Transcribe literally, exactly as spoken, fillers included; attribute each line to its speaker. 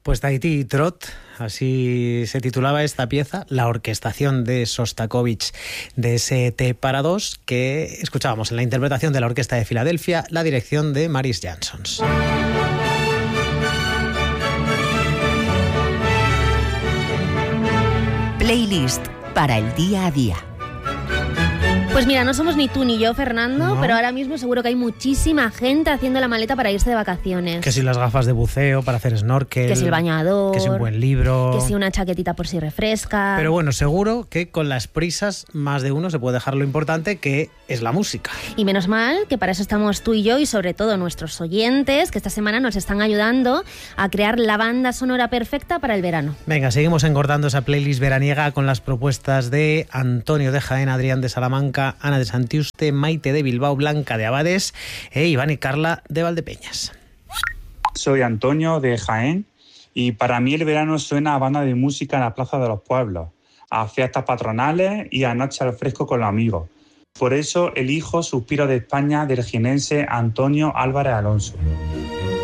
Speaker 1: Pues Tahití Trot, así se titulaba esta pieza, la orquestación de Sostakovich de ese T para dos, que escuchábamos en la interpretación de la Orquesta de Filadelfia, la dirección de Maris Jansons.
Speaker 2: Playlist para el día a día.
Speaker 3: Pues mira, no somos ni tú ni yo, Fernando, no. Pero ahora mismo seguro que hay muchísima gente haciendo la maleta para irse de vacaciones.
Speaker 1: Que si las gafas de buceo para hacer snorkel,
Speaker 3: que si el bañador,
Speaker 1: que si un buen libro,
Speaker 3: que si una chaquetita por si refresca.
Speaker 1: Pero bueno, seguro que con las prisas más de uno se puede dejar lo importante, que es la música.
Speaker 3: Y menos mal que para eso estamos tú y yo, y sobre todo nuestros oyentes, que esta semana nos están ayudando a crear la banda sonora perfecta para el verano.
Speaker 1: Venga, seguimos engordando esa playlist veraniega con las propuestas de Antonio de Jaén, Adrián de Salamanca, Ana de Santiuste, Maite de Bilbao, Blanca de Abades e Iván y Carla de Valdepeñas.
Speaker 4: Soy Antonio de Jaén y para mí el verano suena a banda de música en la Plaza de los Pueblos, a fiestas patronales y a noche al fresco con los amigos. Por eso elijo Suspiro de España del jienense Antonio Álvarez Alonso.